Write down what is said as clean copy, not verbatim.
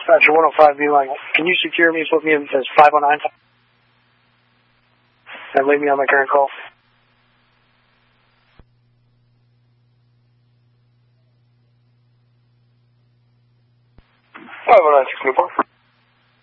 Dispatcher 105 B-Line, can you secure me, put me in as 509, and leave me on my current call? 509 Newport.